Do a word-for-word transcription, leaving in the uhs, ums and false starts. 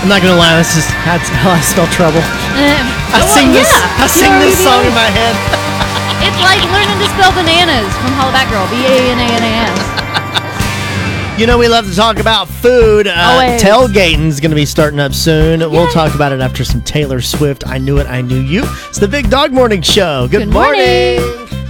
I'm not gonna lie, this is that's how I spell trouble. Um, I well, sing this. yeah, I sing you this already song do. in my head. It's like learning to spell bananas from Hollaback Girl. B A N A N A S. You know we love to talk about food. Uh, Always. Tailgating's going to be starting up soon. We'll talk about it after some Taylor Swift. I Knew It, I Knew You. It's the Big Dog Morning Show. Good, Good morning. morning.